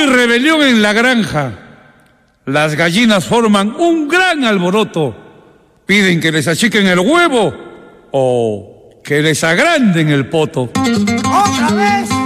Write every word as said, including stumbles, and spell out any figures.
rebelión en la granja. Las gallinas forman un gran alboroto. Piden que les achiquen el huevo o que les agranden el poto. ¡Otra vez!